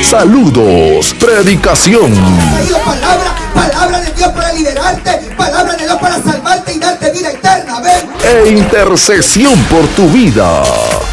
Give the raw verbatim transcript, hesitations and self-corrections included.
saludos, predicación Palabra, palabra de Dios para liberarte, palabra de Dios para salvarte y darte vida eterna. Ven. e intercesión por tu vida.